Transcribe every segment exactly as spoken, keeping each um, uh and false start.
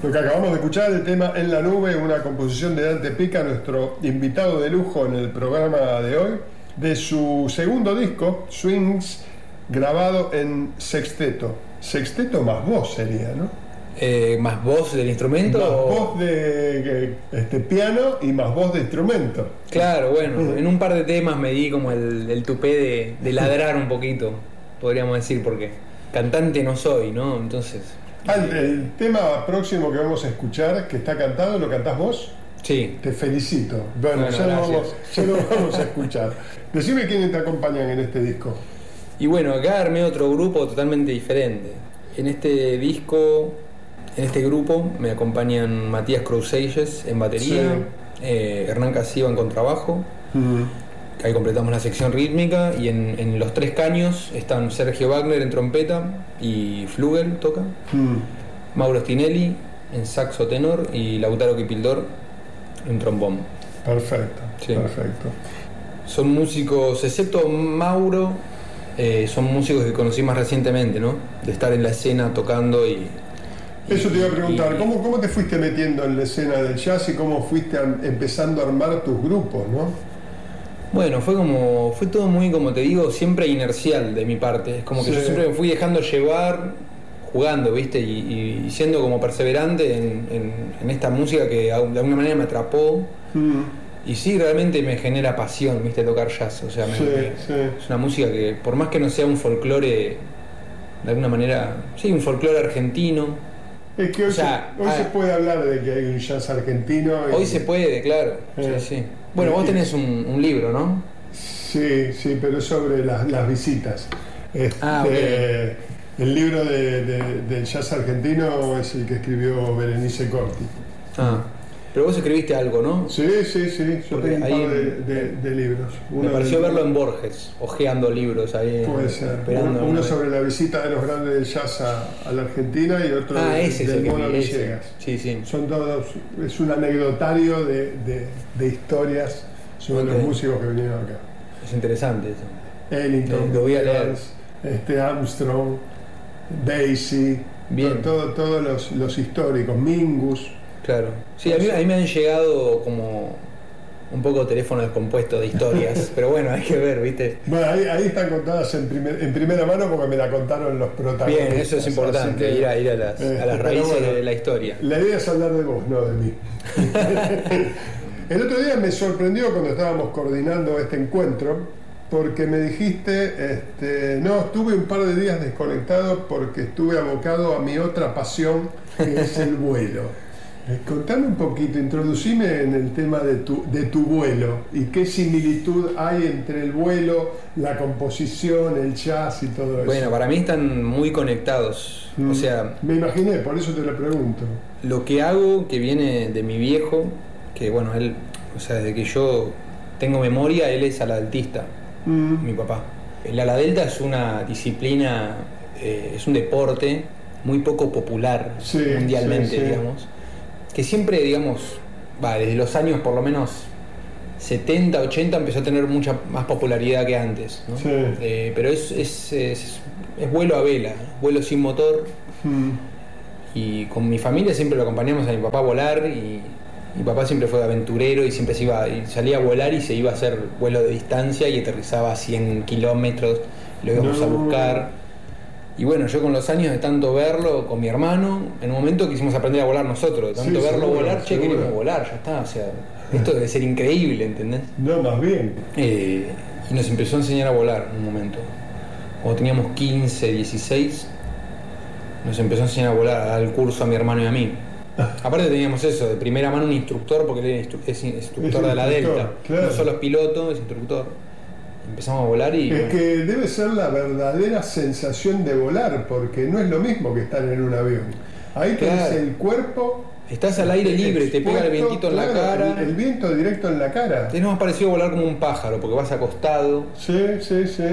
Lo que acabamos de escuchar, el tema En la Nube, una composición de Dante Pica, nuestro invitado de lujo en el programa de hoy, de su segundo disco, Swings, grabado en sexteto. Sexteto más voz sería, ¿no? Eh, ¿Más voz del instrumento? Más o... voz de este, piano y más voz de instrumento. Claro, bueno, en un par de temas me di como el, el tupé de, de ladrar un poquito, podríamos decir, porque cantante no soy, ¿no? Entonces... Ah, el, el tema próximo que vamos a escuchar, que está cantado, ¿lo cantás vos? Sí. Te felicito. Bueno, bueno ya, lo gracias. vamos, ya lo vamos a escuchar. Decime quiénes te acompañan en este disco. Y bueno, acá armé otro grupo totalmente diferente. En este disco, en este grupo, me acompañan Matías Crouseilles en batería, sí. eh, Hernán Casiva en contrabajo, uh-huh. Ahí completamos la sección rítmica, y en, en los tres caños están Sergio Wagner en trompeta y Flugel toca, uh-huh. Mauro Stinelli en saxo tenor y Lautaro Kipildor en trombón. Perfecto, sí. Perfecto. Son músicos, excepto Mauro, eh, son músicos que conocí más recientemente, ¿no? De estar en la escena tocando y... Eso te iba a preguntar, y, ¿cómo, ¿cómo te fuiste metiendo en la escena del jazz y cómo fuiste a, empezando a armar tus grupos, ¿no? Bueno, fue como, fue todo muy, como te digo, siempre inercial de mi parte. Es como que sí. Yo siempre me fui dejando llevar, jugando, ¿viste? Y, y siendo como perseverante en, en, en esta música que de alguna manera me atrapó. Mm. Y sí, realmente me genera pasión, ¿viste? Tocar jazz. O sea, me, sí, me, sí. es una música que, por más que no sea un folclore, de alguna manera, sí, un folclore argentino. Es que hoy, o sea, se, hoy ah, se puede hablar de que hay un jazz argentino. Hoy y, se puede, claro. Eh, sí, sí. Bueno, vos tenés un, un libro, ¿no? Sí, sí, pero es sobre las, las visitas. Este, ah, okay. El libro de, de, del jazz argentino es el que escribió Berenice Corti. Ah, pero vos escribiste algo, ¿no? Sí, sí, sí, yo tengo un par de, de, de libros. Uno me pareció verlo en Borges, hojeando libros ahí. Puede ser. Uno, uno sobre la visita de los grandes del jazz a, a la Argentina y otro ah, de, ese del es Mono que Villegas. Sí, sí. Son todos, es un anecdotario de, de, de historias sobre okay. los músicos que vinieron acá. Es interesante eso. Ellington, lo voy a leer. Este, Armstrong, Basie, bien. Todos todo los, los históricos, Mingus. Claro. Sí, a mí, a mí me han llegado como un poco teléfono descompuesto de historias, pero bueno, hay que ver, ¿viste? Bueno, ahí, ahí están contadas en, primer, en primera mano porque me la contaron los protagonistas. Bien, eso es importante, que, ir, a, ir a las, eh, a las raíces bueno, de la historia. La idea es hablar de vos, no de mí. El otro día me sorprendió cuando estábamos coordinando este encuentro, porque me dijiste, este, no, estuve un par de días desconectado porque estuve abocado a mi otra pasión, que es el vuelo. Contame un poquito, introducime en el tema de tu, de tu vuelo y qué similitud hay entre el vuelo, la composición, el jazz y todo eso. Bueno, para mí están muy conectados. Mm, o sea, me imaginé, por eso te lo pregunto. Lo que hago, que viene de mi viejo, que bueno, él, o sea, desde que yo tengo memoria, él es aladeltista, mm. mi papá. El ala delta es una disciplina, eh, es un deporte muy poco popular sí, mundialmente, sí, sí. digamos. Que siempre, digamos, va, desde los años por lo menos setenta, ochenta empezó a tener mucha más popularidad que antes, ¿no? Sí. Eh, pero es, es, es, es vuelo a vela, vuelo sin motor. Mm. Y con mi familia siempre lo acompañamos a mi papá a volar y mi papá siempre fue aventurero y siempre se iba, y salía a volar y se iba a hacer vuelo de distancia y aterrizaba a cien kilómetros, lo íbamos no. a buscar. Y bueno, yo con los años de tanto verlo con mi hermano, en un momento quisimos aprender a volar nosotros, de tanto sí, verlo seguro, volar, che, queremos volar, ya está, o sea, esto debe ser increíble, ¿entendés? No, más bien. Eh, y nos empezó a enseñar a volar en un momento. Cuando teníamos quince, dieciséis, nos empezó a enseñar a volar, a dar el curso a mi hermano y a mí. Aparte teníamos eso, de primera mano un instructor, porque él es instructor, instructor de la Delta, claro. No solo es piloto, es instructor. Empezamos a volar y... Es que debe ser la verdadera sensación de volar, porque no es lo mismo que estar en un avión. Ahí tenés claro. el cuerpo... Estás al aire libre, expuesto, te pega el vientito en claro, la cara. El, el viento directo en la cara. Es más parecido a volar como un pájaro, porque vas acostado. Sí, sí, sí.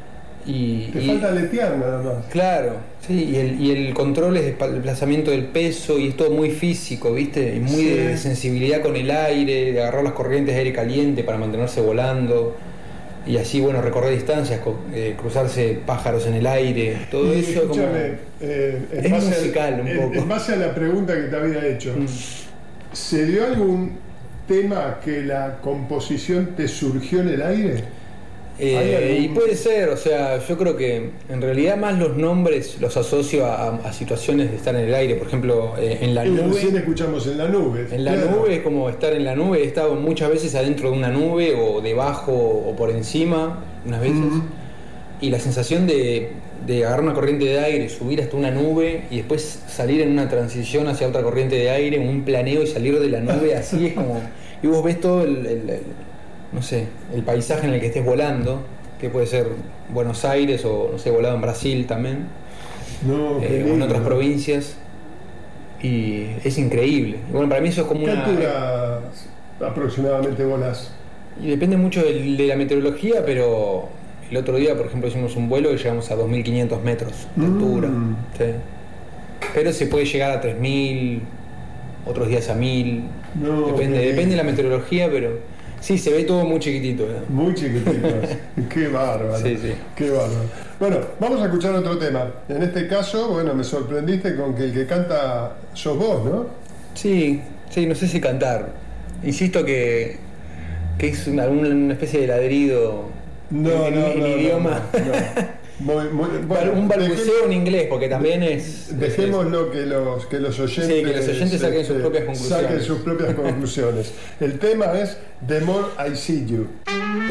Y, te y, falta aletear nada más. Claro, sí, y el, y el control es el desplazamiento del peso y es todo muy físico, ¿viste? Y muy sí. de sensibilidad con el aire, de agarrar las corrientes de aire caliente para mantenerse volando. y así, bueno, recorrer distancias, eh, cruzarse pájaros en el aire, todo y eso escúchame, como... eh, en es base musical al, un en, poco. En base a la pregunta que te había hecho, Mm. ¿se dio algún tema que la composición te surgió en el aire? Eh, algún... Y puede ser, o sea, yo creo que en realidad más los nombres los asocio a, a situaciones de estar en el aire, por ejemplo, eh, en la Y nube. recién escuchamos en la nube. En la claro. nube es como estar en la nube, he estado muchas veces adentro de una nube o debajo o por encima, unas veces, Mm. y la sensación de, de agarrar una corriente de aire, subir hasta una nube y después salir en una transición hacia otra corriente de aire, un planeo y salir de la nube, así es como... Y vos ves todo el, el- el- no sé, el paisaje en el que estés volando, que puede ser Buenos Aires o, no sé, volado en Brasil también, No, qué eh, o en lindo. otras provincias, y es increíble. Y bueno, para mí eso es como ¿Qué una... altura aproximadamente volás? Y depende mucho del- de la meteorología, pero el otro día, por ejemplo, hicimos un vuelo y llegamos a dos mil quinientos metros de Mm. altura. Sí. Pero se puede llegar a tres mil, otros días a mil. No, depende, qué depende de la lindo. meteorología, pero sí, se ve todo muy chiquitito. ¿eh? Muy chiquititos. Qué bárbaro. Sí, sí. Qué bárbaro. Bueno, vamos a escuchar otro tema. En este caso, bueno, me sorprendiste con que el que canta sos vos, ¿no? Sí, sí, no sé si cantar. Insisto que, que es una, una especie de ladrido No, en, no, en no, no, idioma. no, no. Muy, muy, bueno, un balbuceo dejemos- en inglés, porque también es... Dejémoslo que los, que los oyentes, Sí, que los oyentes saquen sus este, propias conclusiones. saquen sus propias conclusiones. El tema es The More I See You.